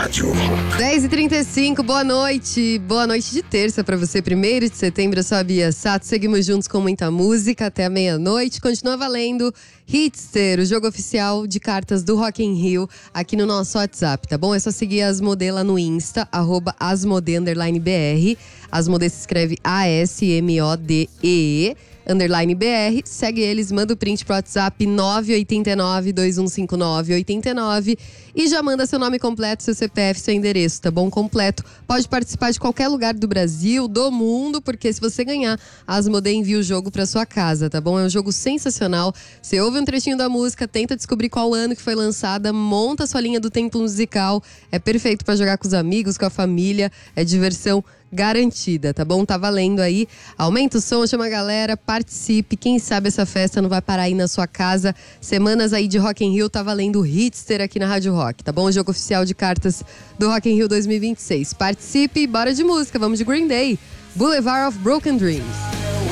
Rádio Rock. 10h35, boa noite. Boa noite de terça pra você. 1º de setembro, eu sou a Bia Sato. Seguimos juntos com muita música até a meia-noite. Continua valendo Hitster, o jogo oficial de cartas do Rock in Rio, aqui no nosso WhatsApp, tá bom? É só seguir a Asmodee lá no Insta, @asmodee_br. Asmodee se escreve ASMODEE. _BR, segue eles, manda o print pro WhatsApp 989-2159-89 e já manda seu nome completo, seu CPF, seu endereço, tá bom? Completo. Pode participar de qualquer lugar do Brasil, do mundo, porque se você ganhar, a Asmodee envia o jogo pra sua casa, tá bom? É um jogo sensacional. Você ouve um trechinho da música, tenta descobrir qual ano que foi lançada, monta sua linha do tempo musical. É perfeito pra jogar com os amigos, com a família, é diversão garantida, tá bom? Tá valendo aí. Aumenta o som, chama a galera, participe. Quem sabe essa festa não vai parar aí na sua casa. Semanas aí de Rock in Rio, tá valendo o Hitster aqui na Rádio Rock, tá bom? O jogo oficial de cartas do Rock in Rio 2026. Participe, bora de música, vamos de Green Day. Boulevard of Broken Dreams.